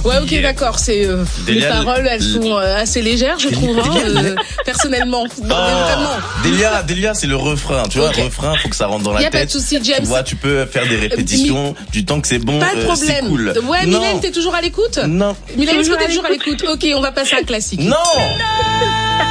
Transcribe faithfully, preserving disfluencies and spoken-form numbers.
Ouais, ok, d'accord. C'est euh, les paroles, elles sont euh, assez légères, je trouve. Hein, euh, personnellement, non, oh, mais vraiment. Delia, Delia, c'est le refrain. Tu vois, okay. Le refrain, faut que ça rentre dans la y a tête. Pas de souci, James. Tu vois, tu peux faire des répétitions euh, du temps que c'est bon. Pas de problème. Euh, c'est cool. Ouais, non. Mylène, t'es toujours à l'écoute? Non. Mylène, est-ce que t'es toujours à l'écoute? Ok, on va passer à un classique. Non.